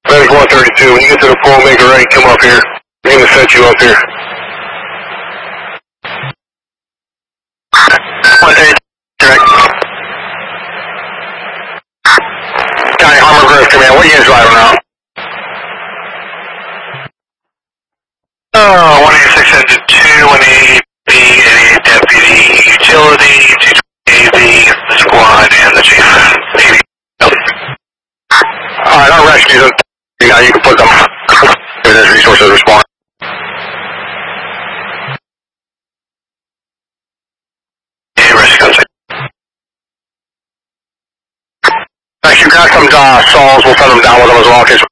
Medic 132, when you get to the pole, make a right, come up here. We're going to set you up here. 132, direct. County Harmon Grove Command, what are you guys driving now? 186 engine 2, 180B, 88 deputy, utility, 220 the squad, and the chief. Alright, our rescues, you can put them as resources respond. Rescue guys comes Sauls, we'll send them down with them as well.